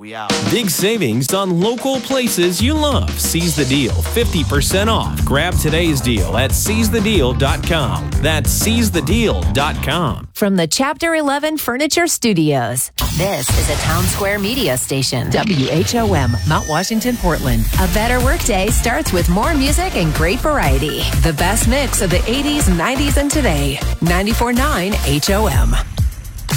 We out. Big savings on local places you love. Seize the deal. 50% off. Grab today's deal at seizethedeal.com. That's seizethedeal.com. From the Chapter 11 Furniture Studios, this is a Town Square media station. WHOM, Mount Washington, Portland. A better workday starts with more music and great variety. The best mix of the 80s, 90s, and today. 94.9 HOM.